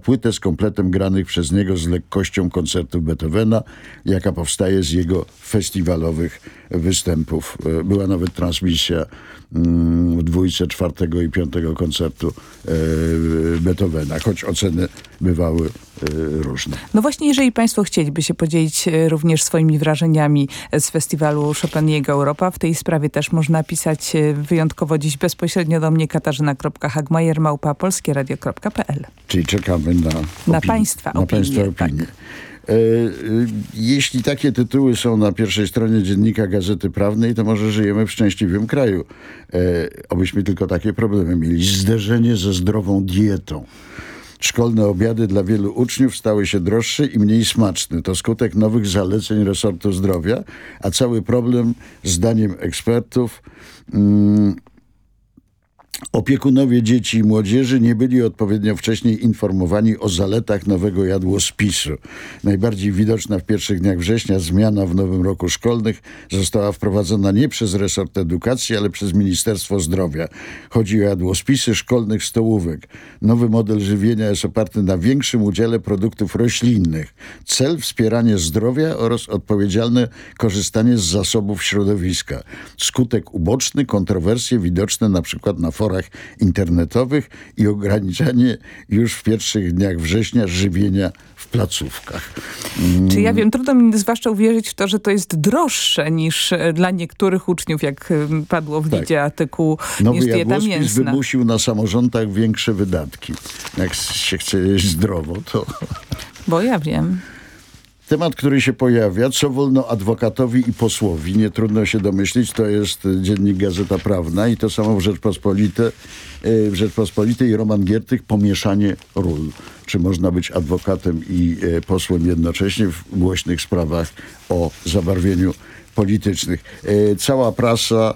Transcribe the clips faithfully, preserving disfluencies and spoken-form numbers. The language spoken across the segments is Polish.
płytę z kompletem granych przez niego z lekkością koncertów Beethovena, jaka powstaje z jego festiwalowych występów. Była nawet transmisja w dwójce czwartego i piątego koncertu Beethovena, choć oceny bywały różne. No właśnie, jeżeli państwo chcieliby się podzielić również swoimi wrażeniami z festiwalu Chopin i jego Europa, w tej sprawie też można pisać wyjątkowo dziś bezpośrednio do mnie katarzyna kropka hagmajer małpa polskieradio kropka p l. Czyli czekamy na, na opinię, państwa na opinię. Państwa opinię. Tak. E, jeśli takie tytuły są na pierwszej stronie dziennika Gazety Prawnej, to może żyjemy w szczęśliwym kraju. E, obyśmy tylko takie problemy mieli. Zderzenie ze zdrową dietą. Szkolne obiady dla wielu uczniów stały się droższe i mniej smaczne. To skutek nowych zaleceń resortu zdrowia, a cały problem, zdaniem ekspertów, mm, opiekunowie dzieci i młodzieży nie byli odpowiednio wcześniej informowani o zaletach nowego jadłospisu. Najbardziej widoczna w pierwszych dniach września zmiana w nowym roku szkolnych została wprowadzona nie przez resort edukacji, ale przez Ministerstwo Zdrowia. Chodzi o jadłospisy szkolnych stołówek. Nowy model żywienia jest oparty na większym udziale produktów roślinnych. Cel wspieranie zdrowia oraz odpowiedzialne korzystanie z zasobów środowiska. Skutek uboczny, kontrowersje widoczne na przykład na forach internetowych i ograniczanie już w pierwszych dniach września żywienia w placówkach. Mm. Czy ja wiem, trudno mi zwłaszcza uwierzyć w to, że to jest droższe niż dla niektórych uczniów, jak padło w lidzie tak. artykułu, Nowy niż dieta jadłospis mięsna. wymusił na samorządach większe wydatki. Jak się chce jeść zdrowo, to... Bo ja wiem. Temat, który się pojawia, co wolno adwokatowi i posłowi, nie trudno się domyślić, to jest dziennik Gazeta Prawna i to samo w Rzeczpospolite, w Rzeczpospolitej Roman Giertych, pomieszanie ról. Czy można być adwokatem i posłem jednocześnie w głośnych sprawach o zabarwieniu politycznych. Cała prasa,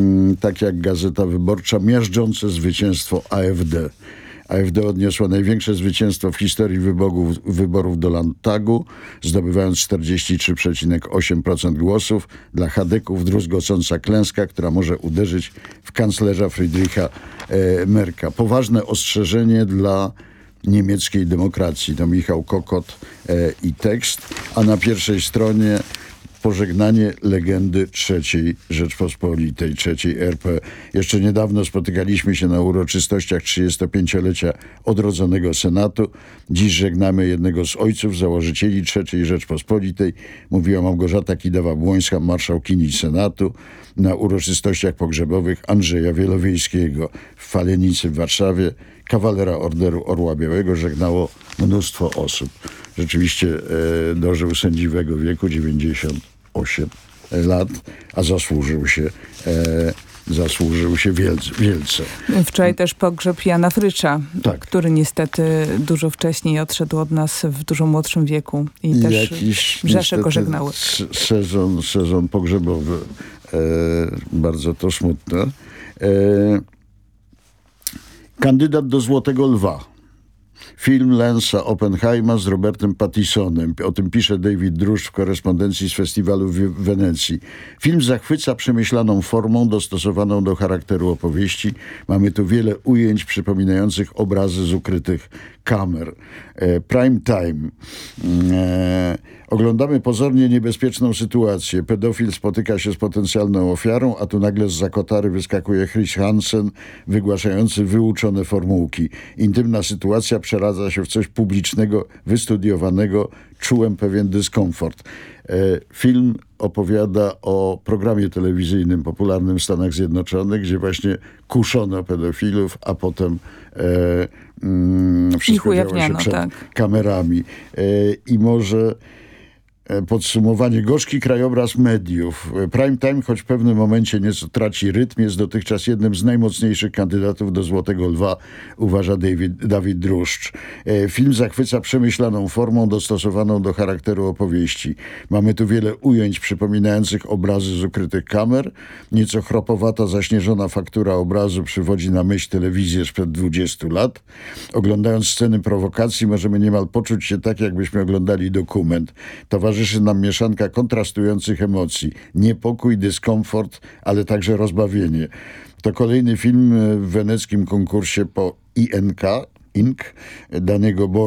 tak jak Gazeta Wyborcza, miażdżące zwycięstwo A F D. A F D odniosła największe zwycięstwo w historii wyborów, wyborów do Landtagu, zdobywając czterdzieści trzy przecinek osiem procent głosów. Dla chadeków druzgocąca klęska, która może uderzyć w kanclerza Friedricha e, Merka. Poważne ostrzeżenie dla niemieckiej demokracji. To Michał Kokot e, i tekst, a na pierwszej stronie pożegnanie legendy trzeciej Rzeczpospolitej, trzeciej R P. Jeszcze niedawno spotykaliśmy się na uroczystościach trzydziestopięciolecia odrodzonego Senatu. Dziś żegnamy jednego z ojców, założycieli trzeciej Rzeczpospolitej. Mówiła Małgorzata Kidawa-Błońska, marszałkini Senatu. Na uroczystościach pogrzebowych Andrzeja Wielowiejskiego w Falenicy w Warszawie. Kawalera Orderu Orła Białego żegnało mnóstwo osób. Rzeczywiście e, dożył sędziwego wieku, dziewięćdziesiąt osiem lat, a zasłużył się, e, zasłużył się wielce, wielce. Wczoraj też pogrzeb Jana Frycza, tak. który niestety dużo wcześniej odszedł od nas w dużo młodszym wieku i, I też rzesze go żegnały. Sezon, sezon pogrzebowy, e, bardzo to smutne. E, kandydat do Złotego Lwa. Film Lensa Oppenheima z Robertem Pattisonem. O tym pisze David Druszcz w korespondencji z festiwalu w Wenecji. Film zachwyca przemyślaną formą dostosowaną do charakteru opowieści. Mamy tu wiele ujęć przypominających obrazy z ukrytych kamer. E, prime time. E, oglądamy pozornie niebezpieczną sytuację. Pedofil spotyka się z potencjalną ofiarą, a tu nagle z kotary wyskakuje Chris Hansen, wygłaszający wyuczone formułki. Intymna sytuacja przeradza się w coś publicznego, wystudiowanego. Czułem pewien dyskomfort. E, film opowiada o programie telewizyjnym popularnym w Stanach Zjednoczonych, gdzie właśnie kuszono pedofilów, a potem e, mm, wszystko działo się przed tak. kamerami. E, I może podsumowanie. Gorzki krajobraz mediów. Prime time, choć w pewnym momencie nieco traci rytm, jest dotychczas jednym z najmocniejszych kandydatów do Złotego Lwa, uważa David, Dawid Druszcz. Film zachwyca przemyślaną formą dostosowaną do charakteru opowieści. Mamy tu wiele ujęć przypominających obrazy z ukrytych kamer. Nieco chropowata, zaśnieżona faktura obrazu przywodzi na myśl telewizję sprzed dwudziestu lat. Oglądając sceny prowokacji możemy niemal poczuć się tak, jakbyśmy oglądali dokument. Towarzyszy nam mieszanka kontrastujących emocji. Niepokój, dyskomfort, ale także rozbawienie. To kolejny film w weneckim konkursie po I N K, I N K, danego